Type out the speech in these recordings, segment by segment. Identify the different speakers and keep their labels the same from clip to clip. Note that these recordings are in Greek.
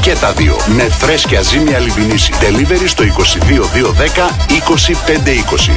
Speaker 1: Και τα δύο. Με φρέσκια ζύμη Αλιμπινίση. Delivery στο 22210 25520.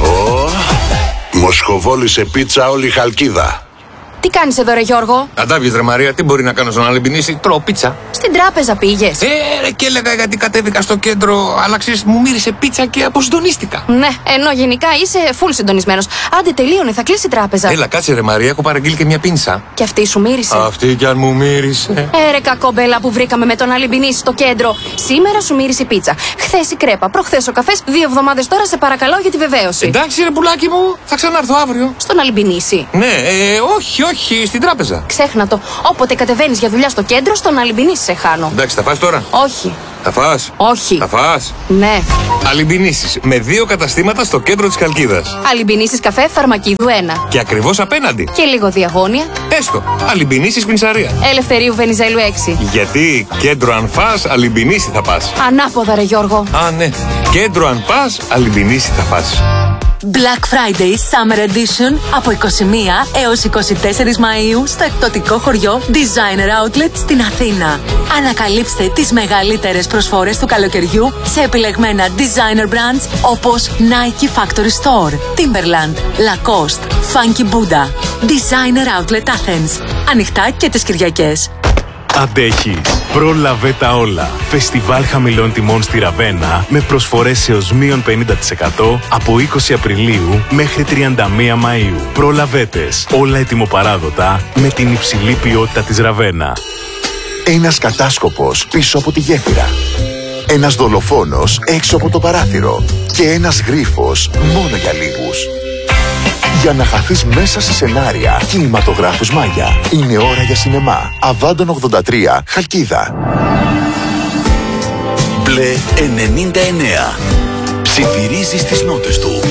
Speaker 1: Μοσχοβόλησε πίτσα όλη η Χαλκίδα.
Speaker 2: Τι κάνεις εδώ, ρε Γιώργο?
Speaker 3: Αντάβιες, ρε Μαρία, τι μπορεί να κάνω στον Αλιμπινίση? Τρώω πίτσα.
Speaker 2: Στην τράπεζα πήγες?
Speaker 3: Ρε, και έλεγα γιατί κατέβηκα στο κέντρο, αλλά ξέρεις, μου μύρισε πίτσα και αποσυντονίστηκα.
Speaker 2: Ναι, ενώ γενικά είσαι full συντονισμένος. Άντε, τελείωνε, θα κλείσει η τράπεζα.
Speaker 3: Έλα, κάτσε, ρε Μαρία, έχω παραγγείλει και μια πίνσα.
Speaker 2: Και αυτή σου μύρισε?
Speaker 3: Αυτή κι αν μου μύρισε.
Speaker 2: Ρε κακόμπελα που βρήκαμε με τον Αλιμπινίση στο κέντρο. Σήμερα σου μύρισε η πίτσα. Χθες η κρέπα, προχθές ο καφές. 2 εβδομάδες τώρα, σε παρακαλώ για τη βεβαίωση.
Speaker 3: Εντάξει, ρε πουλάκι μου, θα ξανάρθω αύριο.
Speaker 2: Στον Αλιμπινίση?
Speaker 3: Ναι, όχι, στην τράπεζα.
Speaker 2: Ξέχνα το. Όποτε κατεβαίνεις για δουλειά στο κέντρο, στον Αλιμπινίση σε χάνω.
Speaker 3: Εντάξει, θα φας τώρα?
Speaker 2: Όχι.
Speaker 3: Θα φας?
Speaker 2: Όχι.
Speaker 3: Θα φας?
Speaker 2: Ναι.
Speaker 3: Αλιμπινίσεις με 2 καταστήματα στο κέντρο της Χαλκίδας.
Speaker 2: Αλιμπινίσεις καφέ Φαρμακίδου 1.
Speaker 3: Και ακριβώς απέναντι.
Speaker 2: Και λίγο διαγώνια.
Speaker 3: Έστω. Αλιμπινίσεις Πινσαρία.
Speaker 2: Ελευθερίου Βενιζέλου 6.
Speaker 3: Γιατί κέντρο αν φας, Αλιμπινίση θα πας.
Speaker 2: Ανάποδα, ρε Γιώργο.
Speaker 3: Α, ναι. Κέντρο αν πας, Αλιμπινίση θα πας.
Speaker 4: Black Friday Summer Edition από 21 έως 24 Μαΐου στο εκπτωτικό χωριό Designer Outlet στην Αθήνα. Ανακαλύψτε τις μεγαλύτερες προσφορές του καλοκαιριού σε επιλεγμένα designer brands όπως Nike Factory Store, Timberland, Lacoste, Funky Buddha. Designer Outlet Athens. Ανοιχτά και τις Κυριακές.
Speaker 5: Αντέχεις. Πρόλαβε τα όλα. Φεστιβάλ χαμηλών τιμών στη Ραβένα με προσφορές έως μείον 50% από 20 Απριλίου μέχρι 31 Μαΐου. Προλαβέτες. Όλα ετοιμοπαράδοτα με την υψηλή ποιότητα της Ραβένα.
Speaker 6: Ένας κατάσκοπος πίσω από τη γέφυρα. Ένας δολοφόνος έξω από το παράθυρο. Και ένας γρίφος μόνο για λίγους. Για να χαθείς μέσα σε σενάρια κινηματογράφους Μάγια. Είναι ώρα για σινεμά. Αβάντων 83, Χαλκίδα.
Speaker 1: Μπλε 99. Ψιθυρίζει στις νότες του.